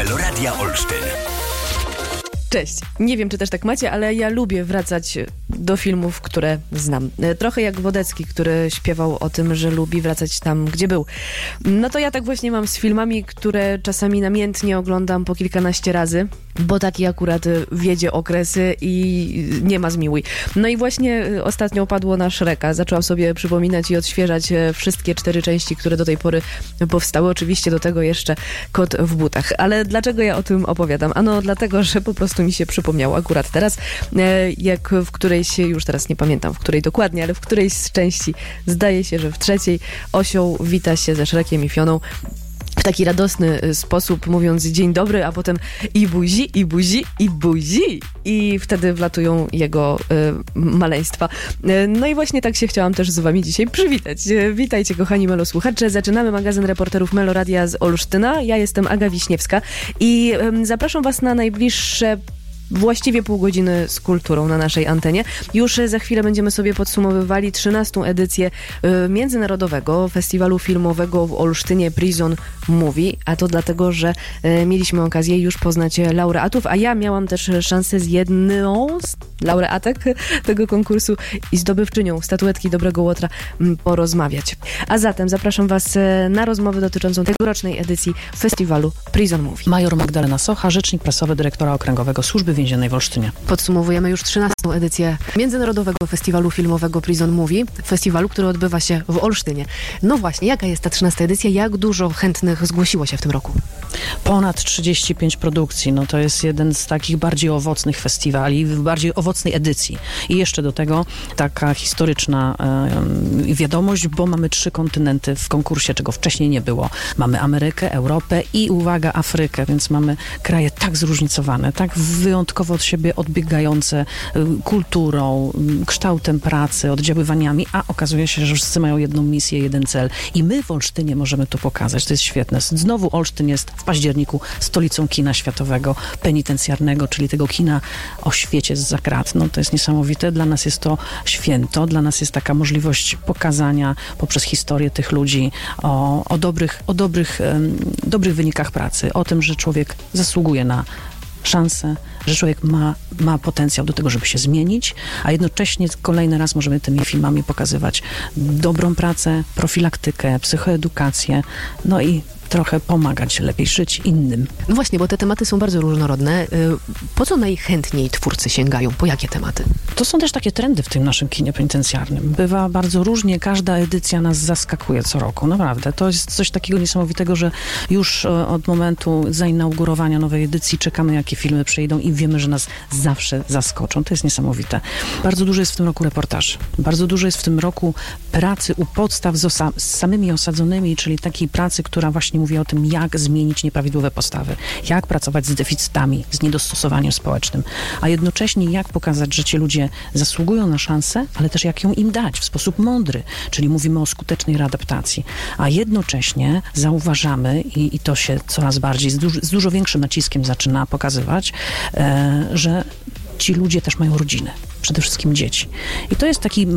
Meloradia Olsztyn. Cześć. Nie wiem, czy też tak macie, ale ja lubię wracać do filmów, które znam. Trochę jak Wodecki, który śpiewał o tym, że lubi wracać tam, gdzie był. No to ja tak właśnie mam z filmami, które czasami namiętnie oglądam po kilkanaście razy, bo taki akurat wiedzie okresy i nie ma zmiłuj. No i właśnie ostatnio padło na Shreka. Zaczęłam sobie przypominać i odświeżać wszystkie 4 części, które do tej pory powstały. Oczywiście do tego jeszcze Kot w butach. Ale dlaczego ja o tym opowiadam? Ano dlatego, że po prostu mi się przypomniało akurat teraz, jak w którejś, już teraz nie pamiętam w której dokładnie, ale w którejś z części, zdaje się, że w 3, osioł wita się ze Shrekiem i Fioną w taki radosny sposób, mówiąc dzień dobry, a potem i buzi, i buzi, i buzi. I wtedy wlatują jego maleństwa. No i właśnie tak się chciałam też z wami dzisiaj przywitać. Witajcie, kochani Melo słuchacze. Zaczynamy magazyn reporterów Meloradia z Olsztyna. Ja jestem Aga Wiśniewska i zapraszam was na najbliższe właściwie pół godziny z kulturą na naszej antenie. Już za chwilę będziemy sobie podsumowywali 13. edycję Międzynarodowego Festiwalu Filmowego w Olsztynie Prison Movie, a to dlatego, że mieliśmy okazję już poznać laureatów, a ja miałam też szansę z jedną z laureatek tego konkursu i zdobywczynią statuetki Dobrego Łotra porozmawiać. A zatem zapraszam was na rozmowę dotyczącą tegorocznej edycji Festiwalu Prison Movie. Major Magdalena Socha, rzecznik prasowy dyrektora Okręgowego Służby Więziennej w Olsztynie. Podsumowujemy już 13. edycję Międzynarodowego Festiwalu Filmowego Prison Movie, festiwalu, który odbywa się w Olsztynie. No właśnie, jaka jest ta 13. edycja? Jak dużo chętnych zgłosiło się w tym roku? Ponad 35 produkcji. No to jest jeden z takich bardziej owocnych festiwali, bardziej owocnej edycji. I jeszcze do tego taka historyczna wiadomość, bo mamy 3 kontynenty w konkursie, czego wcześniej nie było. Mamy Amerykę, Europę i, uwaga, Afrykę, więc mamy kraje tak zróżnicowane, tak wyjątkowo od siebie odbiegające kulturą, kształtem pracy, oddziaływaniami, a okazuje się, że wszyscy mają jedną misję, jeden cel. I my w Olsztynie możemy to pokazać. To jest świetne. Znowu Olsztyn jest w październiku stolicą kina światowego, penitencjarnego, czyli tego kina o świecie zza krat. No to jest niesamowite. Dla nas jest to święto. Dla nas jest taka możliwość pokazania poprzez historię tych ludzi o dobrych wynikach pracy. O tym, że człowiek zasługuje na szansę, że człowiek ma potencjał do tego, żeby się zmienić, a jednocześnie kolejny raz możemy tymi filmami pokazywać dobrą pracę, profilaktykę, psychoedukację, no i trochę pomagać lepiej żyć innym. No właśnie, bo te tematy są bardzo różnorodne. Po co najchętniej twórcy sięgają? Po jakie tematy? To są też takie trendy w tym naszym kinie penitencjarnym. Bywa bardzo różnie, każda edycja nas zaskakuje co roku, naprawdę. To jest coś takiego niesamowitego, że już od momentu zainaugurowania nowej edycji czekamy, jakie filmy przyjdą i wiemy, że nas zawsze zaskoczą. To jest niesamowite. Bardzo dużo jest w tym roku reportaży. Bardzo dużo jest w tym roku pracy u podstaw z samymi osadzonymi, czyli takiej pracy, która właśnie mówi o tym, jak zmienić nieprawidłowe postawy, jak pracować z deficytami, z niedostosowaniem społecznym, a jednocześnie jak pokazać, że ci ludzie zasługują na szansę, ale też jak ją im dać w sposób mądry, czyli mówimy o skutecznej readaptacji, a jednocześnie zauważamy, i to się coraz bardziej z dużo większym naciskiem zaczyna pokazywać, że ci ludzie też mają rodziny. Przede wszystkim dzieci. I to jest taki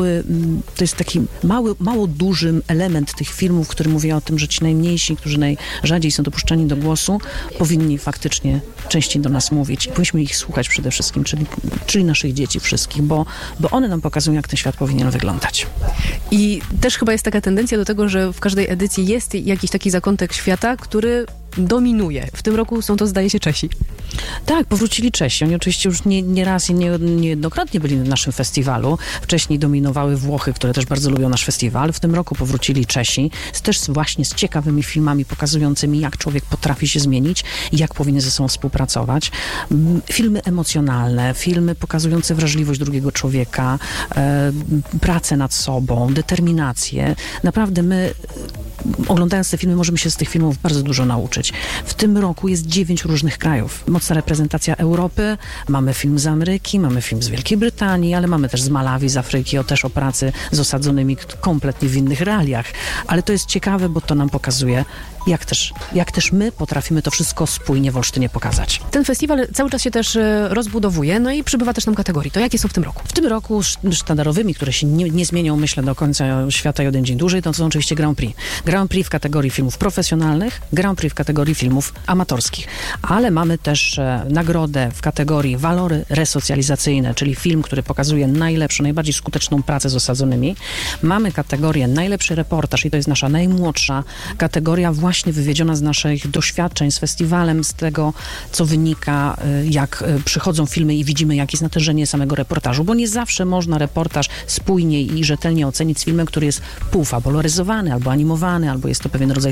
mało duży element tych filmów, który mówi o tym, że ci najmniejsi, którzy najrzadziej są dopuszczani do głosu, powinni faktycznie częściej do nas mówić. I powinniśmy ich słuchać przede wszystkim, czyli naszych dzieci wszystkich, bo one nam pokazują, jak ten świat powinien wyglądać. I też chyba jest taka tendencja do tego, że w każdej edycji jest jakiś taki zakątek świata, który dominuje. W tym roku są to, zdaje się, Czesi. Tak, powrócili Czesi. Oni oczywiście już nie raz i niejednokrotnie byli na naszym festiwalu. Wcześniej dominowały Włochy, które też bardzo lubią nasz festiwal. W tym roku powrócili Czesi, też właśnie z ciekawymi filmami pokazującymi, jak człowiek potrafi się zmienić i jak powinien ze sobą współpracować. Filmy emocjonalne, filmy pokazujące wrażliwość drugiego człowieka, pracę nad sobą, determinację. Naprawdę my, oglądając te filmy, możemy się z tych filmów bardzo dużo nauczyć. W tym roku jest 9 różnych krajów. Mocna reprezentacja Europy, mamy film z Ameryki, mamy film z Wielkiej Brytanii, ale mamy też z Malawi, z Afryki, też o pracy z osadzonymi kompletnie w innych realiach. Ale to jest ciekawe, bo to nam pokazuje, jak też my potrafimy to wszystko spójnie w Olsztynie pokazać. Ten festiwal cały czas się też rozbudowuje, no i przybywa też nam kategorii. To jakie są w tym roku? W tym roku sztandarowymi, które się nie zmienią, myślę, do końca świata jeden dzień dłużej, to są oczywiście Grand Prix. Grand Prix w kategorii filmów profesjonalnych, Grand Prix w kategorii filmów amatorskich. Ale mamy też nagrodę w kategorii walory resocjalizacyjne, czyli film, który pokazuje najlepszą, najbardziej skuteczną pracę z osadzonymi. Mamy kategorię najlepszy reportaż i to jest nasza najmłodsza kategoria, właśnie wywiedziona z naszych doświadczeń z festiwalem, z tego, co wynika, jak przychodzą filmy i widzimy, jakie jest natężenie samego reportażu, bo nie zawsze można reportaż spójnie i rzetelnie ocenić z filmem, który jest półfabularyzowany, albo animowany, albo jest to pewien rodzaj